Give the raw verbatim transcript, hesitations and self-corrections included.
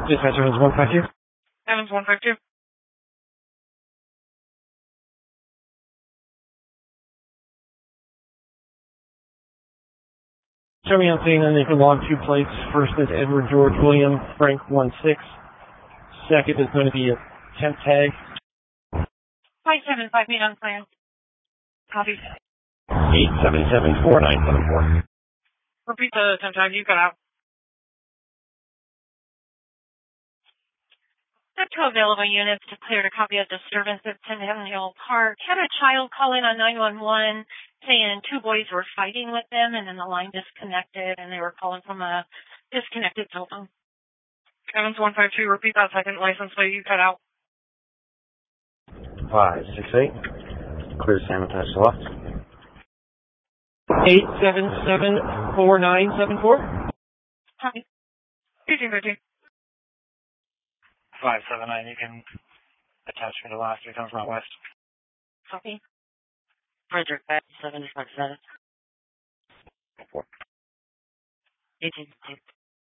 Dispatcher has one five two. Evans one five two. Show me on scene and they can log two plates. First is Edward George William Frank one six. Second is going to be a temp tag. five seven five eight on plan. Copy. eight seven seven four nine seven four. Repeat the temp tag. You got out. Up to available units to clear a copy of disturbance at Centennial Park. Had a child call in on nine one one saying two boys were fighting with them and then the line disconnected and they were calling from a disconnected cell phone. Evans one five two, repeat that second license plate you cut out. five six eight. Clear sabotage lots. eight seven seven four nine seven four. Copy. fifteen fifteen. five seven nine, you can attach me to last three times not west. Copy. Frederick back seven five seven. Four. eighteen fifteen.